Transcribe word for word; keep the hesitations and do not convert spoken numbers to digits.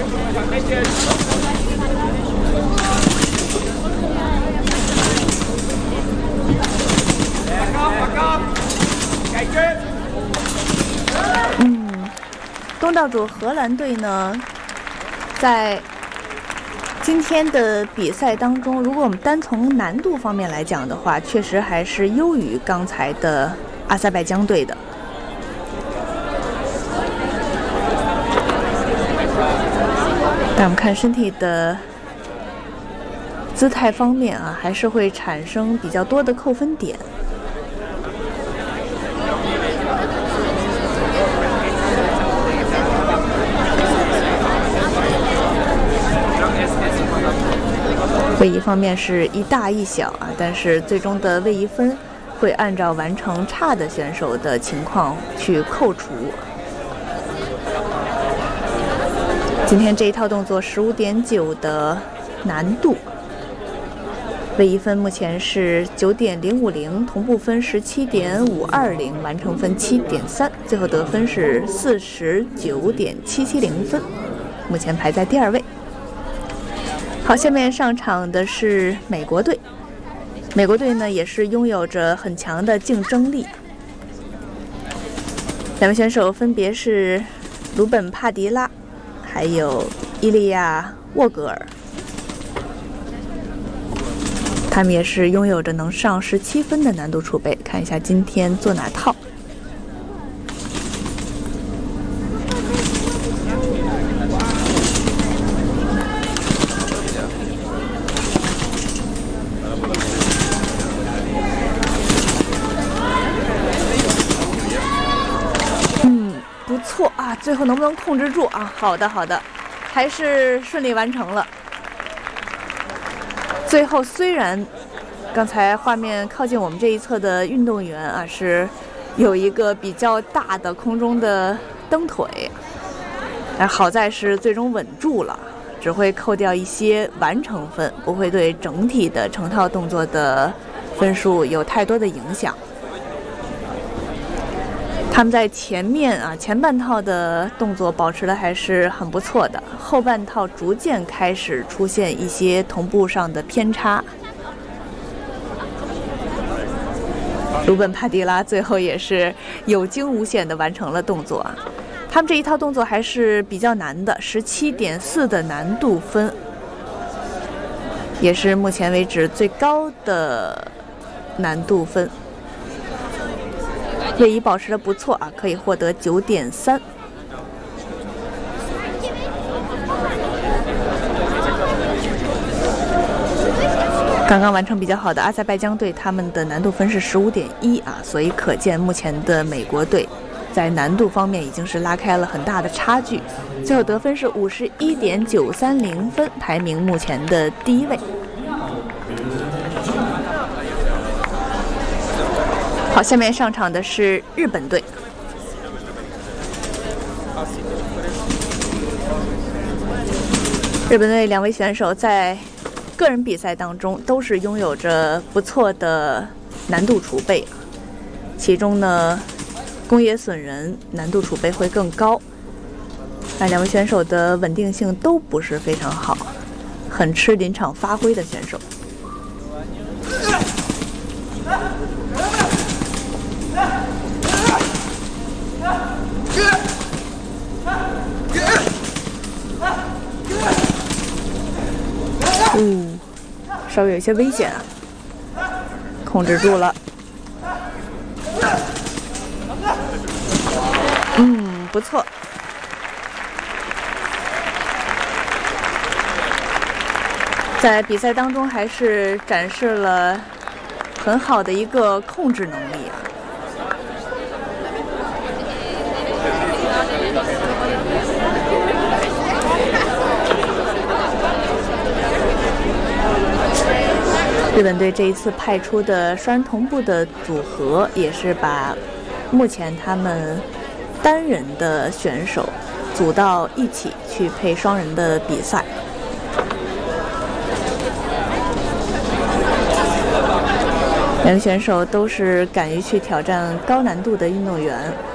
嗯，东道主荷兰队呢，在今天的比赛当中，如果我们单从难度方面来讲的话，确实还是优于刚才的阿塞拜疆队的。但我们看身体的姿态方面啊，还是会产生比较多的扣分点。位移方面是一大一小啊，但是最终的位移分会按照完成差的选手的情况去扣除。今天这一套动作十五点九的难度，位移分目前是九点零五零，同步分十七点五二零，完成分七点三，最后得分是四十九点七七零分，目前排在第二位。好，下面上场的是美国队。美国队呢也是拥有着很强的竞争力。两位选手分别是鲁本·帕迪拉，还有伊利亚·沃格尔。他们也是拥有着能上十七分的难度储备。看一下今天做哪套。最后能不能控制住啊？好的，好的，还是顺利完成了。最后虽然刚才画面靠近我们这一侧的运动员啊是有一个比较大的空中的蹬腿，但好在是最终稳住了，只会扣掉一些完成分，不会对整体的成套动作的分数有太多的影响。他们在前面啊前半套的动作保持的还是很不错的，后半套逐渐开始出现一些同步上的偏差。鲁本·帕迪拉最后也是有惊无险的完成了动作啊。他们这一套动作还是比较难的，十七点四的难度分，也是目前为止最高的难度分。位移保持的不错啊，可以获得九点三。刚刚完成比较好的阿塞拜疆队，他们的难度分是十五点一啊，所以可见目前的美国队在难度方面已经是拉开了很大的差距。最后得分是五十一点九三零分，排名目前的第一位。好，下面上场的是日本队。日本队两位选手在个人比赛当中都是拥有着不错的难度储备，其中呢，宫野隼人难度储备会更高。但两位选手的稳定性都不是非常好，很吃临场发挥的选手。嗯，稍微有些危险啊，控制住了。嗯，不错。在比赛当中还是展示了很好的一个控制能力啊。日本队这一次派出的双人同步的组合，也是把目前他们单人的选手组到一起去配双人的比赛。两个选手都是敢于去挑战高难度的运动员。